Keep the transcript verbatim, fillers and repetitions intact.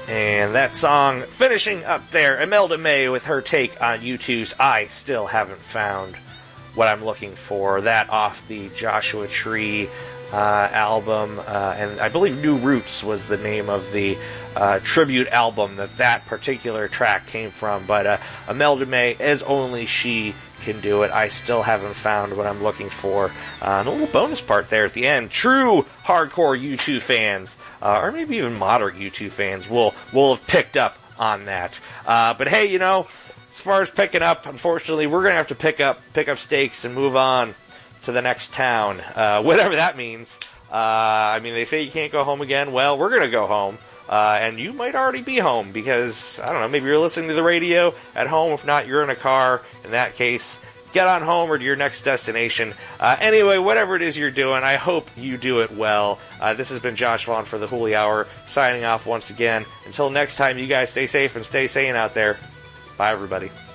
And that song finishing up there, Imelda May with her take on U two's I Still Haven't Found What I'm Looking For. That off the Joshua Tree uh, album, uh, and I believe New Roots was the name of the uh, tribute album that that particular track came from. But uh, Imelda May, as only she can do it. I still haven't found what I'm looking for. Uh, and a little bonus part there at the end. True hardcore U two fans, uh, or maybe even moderate U two fans, will will have picked up on that. Uh, but hey, you know, as far as picking up, unfortunately, we're gonna have to pick up pick up stakes and move on to the next town, uh, whatever that means. Uh, I mean, they say you can't go home again. Well, we're gonna go home. Uh, and you might already be home because, I don't know, maybe you're listening to the radio at home. If not, you're in a car. In that case, get on home or to your next destination. Uh, anyway, whatever it is you're doing, I hope you do it well. Uh, this has been Josh Vaughn for the Hooli Hour, signing off once again. Until next time, you guys stay safe and stay sane out there. Bye, everybody.